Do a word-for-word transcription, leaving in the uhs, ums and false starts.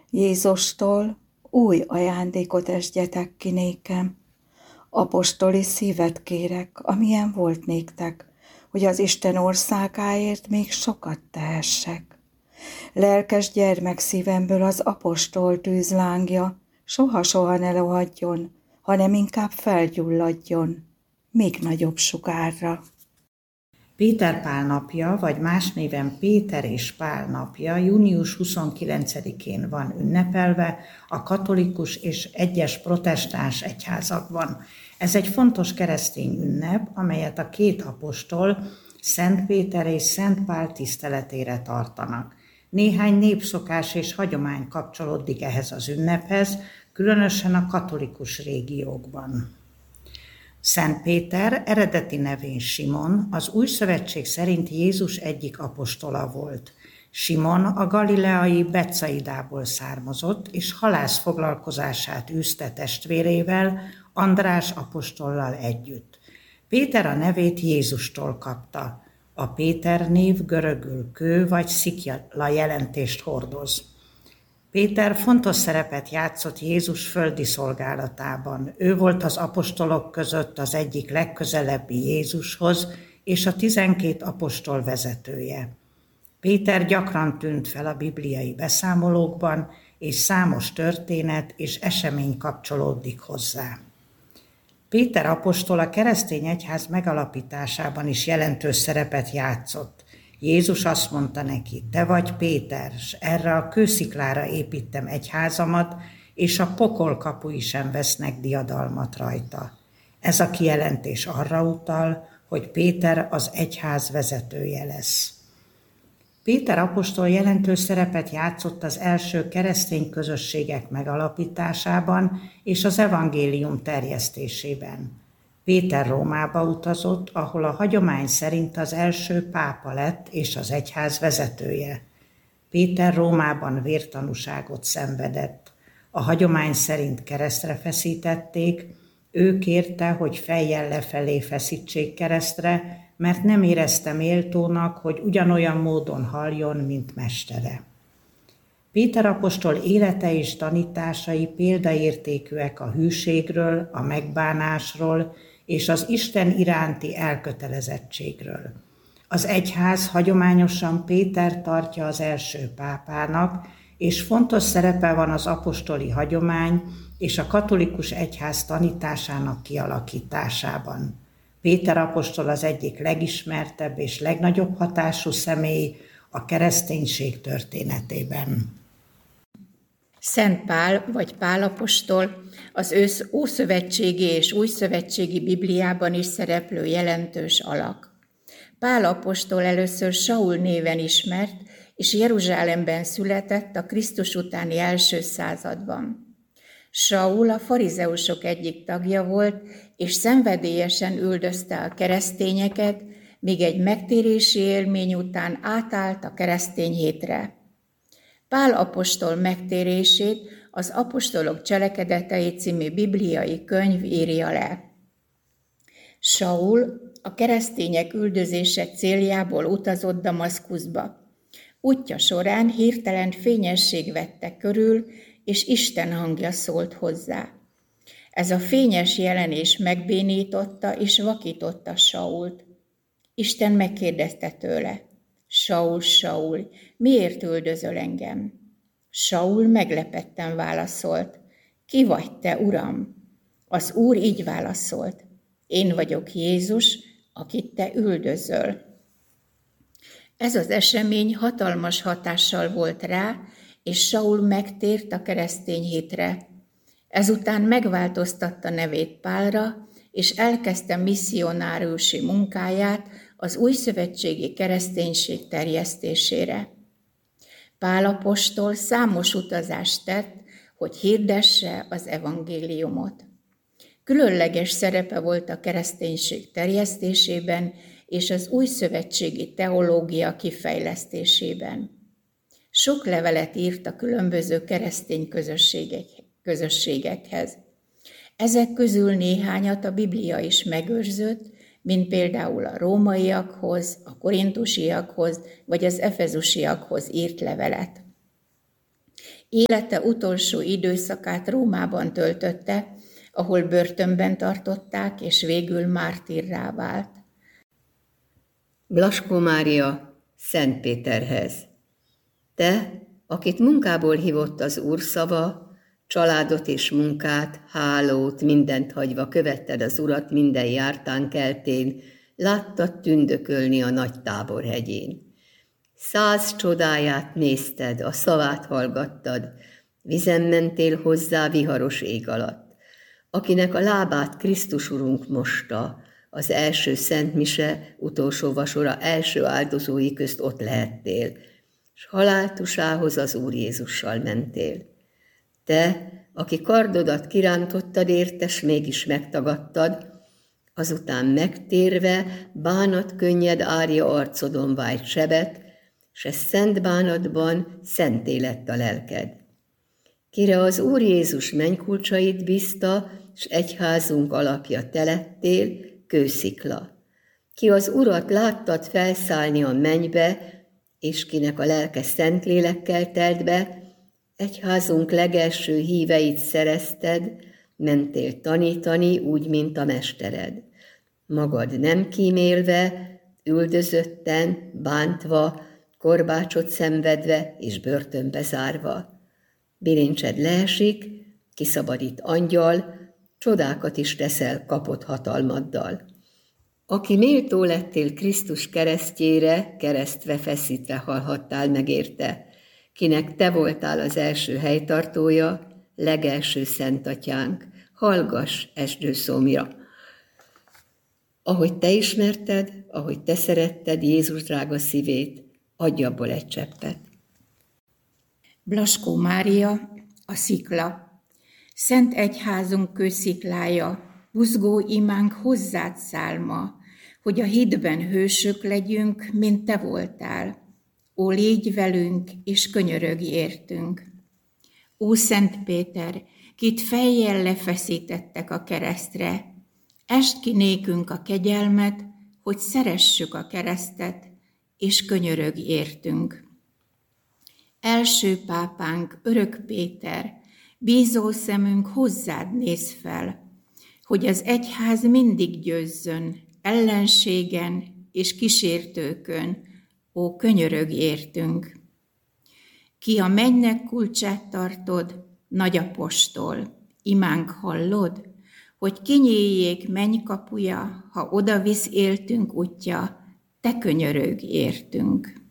Jézustól új ajándékot esdjetek ki nékem. Apostoli szívet kérek, amilyen volt néktek, hogy az Isten országáért még sokat tehessek. Lelkes gyermek szívemből az apostol tűzlángja soha-soha ne lohadjon, hanem inkább felgyulladjon, még nagyobb sugárra. Péter Pál napja, vagy más néven Péter és Pál napja június huszonkilencedikén van ünnepelve a katolikus és egyes protestáns egyházakban. Ez egy fontos keresztény ünnep, amelyet a két apostol, Szent Péter és Szent Pál tiszteletére tartanak. Néhány népszokás és hagyomány kapcsolódik ehhez az ünnephez, különösen a katolikus régiókban. Szent Péter eredeti nevén Simon, az Új Szövetség szerint Jézus egyik apostola volt. Simon a galileai Betszaidából származott, és halász foglalkozását űzte testvérével, András apostollal együtt. Péter a nevét Jézustól kapta. A Péter név görögül kő vagy szikla jelentést hordoz. Péter fontos szerepet játszott Jézus földi szolgálatában. Ő volt az apostolok között az egyik legközelebbi Jézushoz, és a tizenkét apostol vezetője. Péter gyakran tűnt fel a bibliai beszámolókban, és számos történet és esemény kapcsolódik hozzá. Péter apostol a keresztény egyház megalapításában is jelentős szerepet játszott. Jézus azt mondta neki, te vagy Péter, s erre a kősziklára építem egyházamat, és a pokol kapui sem vesznek diadalmat rajta. Ez a kijelentés arra utal, hogy Péter az egyház vezetője lesz. Péter apostol jelentős szerepet játszott az első keresztény közösségek megalapításában és az evangélium terjesztésében. Péter Rómába utazott, ahol a hagyomány szerint az első pápa lett és az egyház vezetője. Péter Rómában vértanúságot szenvedett. A hagyomány szerint keresztre feszítették, ő kérte, hogy fejjel lefelé feszítsék keresztre, mert nem érezte méltónak, hogy ugyanolyan módon halljon, mint mestere. Péter apostol élete és tanításai példaértékűek a hűségről, a megbánásról és az Isten iránti elkötelezettségről. Az egyház hagyományosan Péter tartja az első pápának, és fontos szerepe van az apostoli hagyomány és a katolikus egyház tanításának kialakításában. Péter apostol az egyik legismertebb és legnagyobb hatású személy a kereszténység történetében. Szent Pál vagy Pál apostol az ősz ószövetségi és újszövetségi Bibliában is szereplő jelentős alak. Pál apostol először Saul néven ismert, és Jeruzsálemben született a Krisztus utáni első században. Saul a farizeusok egyik tagja volt, és szenvedélyesen üldözte a keresztényeket, míg egy megtérési élmény után átállt a keresztény hitre. Pál apostol megtérését az Apostolok Cselekedetei című bibliai könyv írja le. Saul a keresztények üldözése céljából utazott Damaszkuszba. Útja során hirtelen fényesség vette körül, és Isten hangja szólt hozzá. Ez a fényes jelenés megbénította és vakította Sault. Isten megkérdezte tőle, Saul, Saul, miért üldözöl engem? Saul meglepetten válaszolt, ki vagy te, Uram? Az Úr így válaszolt, én vagyok Jézus, akit te üldözöl. Ez az esemény hatalmas hatással volt rá, és Saul megtért a keresztény hitre. Ezután megváltoztatta nevét Pálra, és elkezdte misszionáriusi munkáját az újszövetségi kereszténység terjesztésére. Pál apostol számos utazást tett, hogy hirdesse az evangéliumot. Különleges szerepe volt a kereszténység terjesztésében és az újszövetségi teológia kifejlesztésében. Sok levelet írt a különböző keresztény közösségek, közösségekhez. Ezek közül néhányat a Biblia is megőrzött, mint például a rómaiakhoz, a korintusiakhoz vagy az efezusiakhoz írt levelet. Élete utolsó időszakát Rómában töltötte, ahol börtönben tartották, és végül mártírrá vált. Blaskó Mária Szentpéterhez. Te, akit munkából hívott az Úr szava, családot és munkát, hálót, mindent hagyva követted az Urat minden jártán keltén, láttad tündökölni a nagy Tábor hegyén. Száz csodáját nézted, a szavát hallgattad, vizen mentél hozzá viharos ég alatt. Akinek a lábát Krisztus Urunk mosta, az első szentmise, utolsó vasora első áldozói közt ott lehettél, s haláltusához az Úr Jézussal mentél. Te, aki kardodat kirántottad érte, s mégis megtagadtad, azután megtérve bánat könnyed árja arcodon vájt sebet, s e szent bánatban szenté lett a lelked. Kire az Úr Jézus mennykulcsait bízta, s egyházunk alapja te lettél, kőszikla. Ki az Urat láttad felszállni a mennybe, és kinek a lelke Szentlélekkel telt be, egyházunk legelső híveit szerezted, mentél tanítani úgy, mint a mestered. Magad nem kímélve, üldözötten, bántva, korbácsot szenvedve és börtönbe zárva. Bilincsed leesik, kiszabadít angyal, csodákat is teszel kapott hatalmaddal. Aki méltó lettél Krisztus keresztjére, keresztve feszítve halhattál meg érte, kinek te voltál az első helytartója, legelső szentatyánk, hallgass esdőszómra. Ahogy te ismerted, ahogy te szeretted Jézus drága szívét, adj abból egy cseppet. Blaskó Mária, a szikla. Szent egyházunk kősziklája, buzgó imánk hozzád száll ma, hogy a hitben hősök legyünk, mint te voltál. Ó, légy velünk, és könyörögj értünk. Ó, Szent Péter, kit fejjel lefeszítettek a keresztre, est ki nékünk a kegyelmet, hogy szeressük a keresztet, és könyörögj értünk. Első pápánk, örök Péter, bízó szemünk hozzád néz fel, hogy az egyház mindig győzzön, ellenségen és kísértőkön, ó, könyörögj értünk. Ki a mennynek kulcsát tartod, nagy apostol, imánk hallod, hogy kinyíljék mennykapuja, ha odavisz éltünk útja, te könyörögj értünk.